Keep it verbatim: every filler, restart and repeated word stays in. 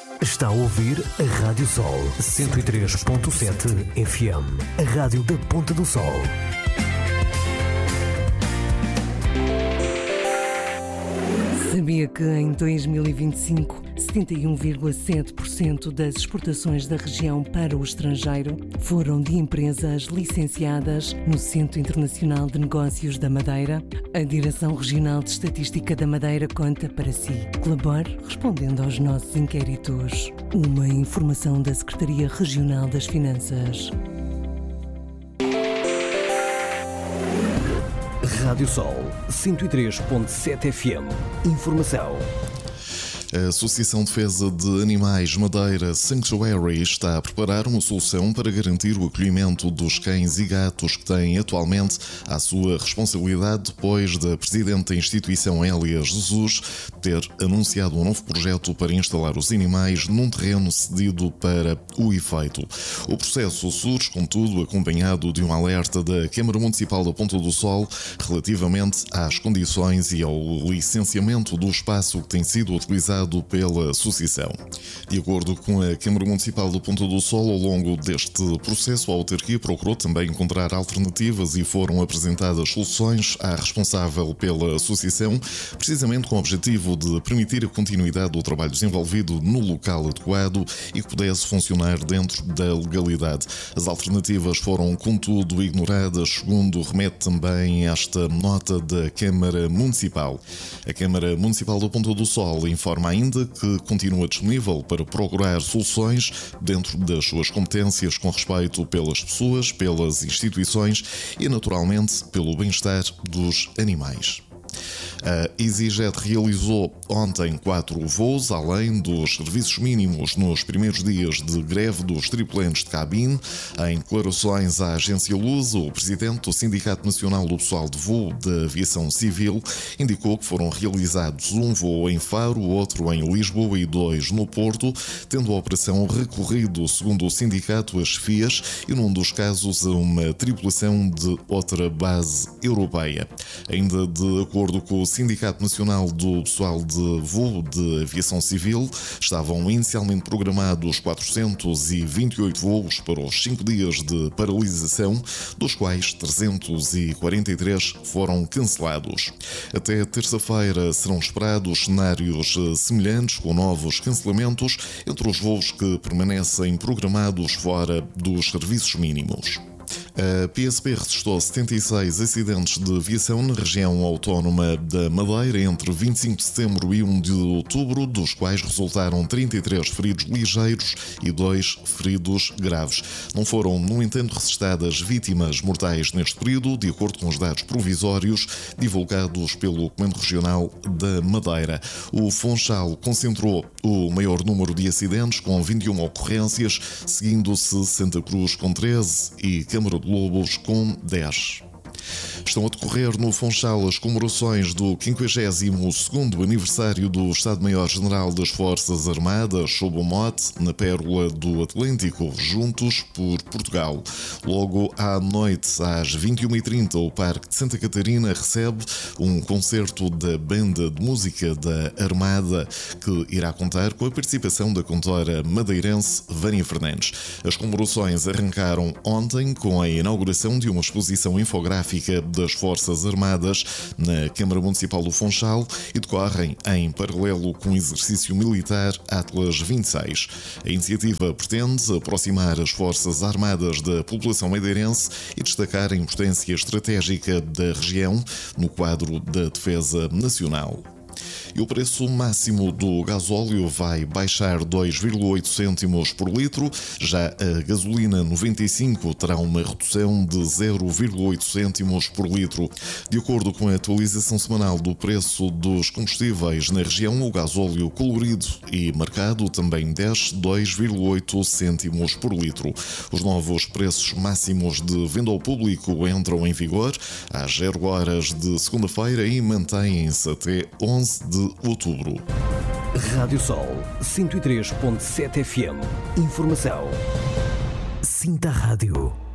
Está a ouvir a Rádio Sol cento e três ponto sete F M, a rádio da Ponta do Sol. Sabia que em dois mil e vinte e cinco, setenta e um vírgula sete por cento das exportações da região para o estrangeiro foram de empresas licenciadas no Centro Internacional de Negócios da Madeira? A Direção Regional de Estatística da Madeira conta para si. Colabore respondendo aos nossos inquéritos. Uma informação da Secretaria Regional das Finanças. Rádio Sol cento e três ponto sete F M. Informação. A Associação de Defesa de Animais Madeira Sanctuary está a preparar uma solução para garantir o acolhimento dos cães e gatos que têm atualmente à sua responsabilidade depois da Presidente da instituição, Hélia Jesus, ter anunciado um novo projeto para instalar os animais num terreno cedido para o efeito. O processo surge, contudo, acompanhado de um alerta da Câmara Municipal da Ponta do Sol relativamente às condições e ao licenciamento do espaço que tem sido utilizado pela associação. De acordo com a Câmara Municipal da Ponta do Sol, ao longo deste processo, a autarquia procurou também encontrar alternativas e foram apresentadas soluções à responsável pela associação, precisamente com o objetivo de permitir a continuidade do trabalho desenvolvido no local adequado e que pudesse funcionar dentro da legalidade. As alternativas foram, contudo, ignoradas, segundo remete também esta nota da Câmara Municipal. A Câmara Municipal da Ponta do Sol informa ainda que continua disponível para procurar soluções dentro das suas competências com respeito pelas pessoas, pelas instituições e, naturalmente, pelo bem-estar dos animais. A EasyJet realizou ontem quatro voos, além dos serviços mínimos nos primeiros dias de greve dos tripulantes de cabine. Em declarações à agência Lusa, o presidente do Sindicato Nacional do Pessoal de Voo da Aviação Civil indicou que foram realizados um voo em Faro, outro em Lisboa e dois no Porto, tendo a operação recorrido, segundo o sindicato, as F I As e, num dos casos, a uma tripulação de outra base europeia. Ainda de acordo com o Sindicato Nacional do Pessoal de Voo de Aviação Civil, estavam inicialmente programados quatrocentos e vinte e oito voos para os cinco dias de paralisação, dos quais trezentos e quarenta e três foram cancelados. Até terça-feira serão esperados cenários semelhantes, com novos cancelamentos entre os voos que permanecem programados fora dos serviços mínimos. A P S P registrou setenta e seis acidentes de aviação na região autónoma da Madeira entre vinte e cinco de setembro e primeiro de outubro, dos quais resultaram trinta e três feridos ligeiros e dois feridos graves. Não foram, no entanto, registradas vítimas mortais neste período, de acordo com os dados provisórios divulgados pelo Comando Regional da Madeira. O Funchal concentrou o maior número de acidentes, com vinte e uma ocorrências, seguindo-se Santa Cruz com treze e Câmara de Lobos com dez. Estão a decorrer no Funchal as comemorações do quinquagésimo segundo aniversário do Estado-Maior-General das Forças Armadas, sob o mote Na Pérola do Atlântico, Juntos por Portugal. Logo à noite, às vinte e uma e trinta, o Parque de Santa Catarina recebe um concerto da Banda de Música da Armada, que irá contar com a participação da cantora madeirense Vânia Fernandes. As comemorações arrancaram ontem com a inauguração de uma exposição infográfica das Forças Armadas na Câmara Municipal do Funchal e decorrem em paralelo com o exercício militar Atlas vinte e seis. A iniciativa pretende aproximar as Forças Armadas da população madeirense e destacar a importância estratégica da região no quadro da defesa nacional. E o preço máximo do gasóleo vai baixar dois vírgula oito cêntimos por litro, já a gasolina noventa e cinco terá uma redução de zero vírgula oito cêntimos por litro. De acordo com a atualização semanal do preço dos combustíveis na região, o gasóleo colorido e marcado também desce dois vírgula oito cêntimos por litro. Os novos preços máximos de venda ao público entram em vigor às zero horas de segunda-feira e mantêm-se até onze de outubro. Rádio Sol cento e três ponto sete F M. Informação. Sinta a rádio.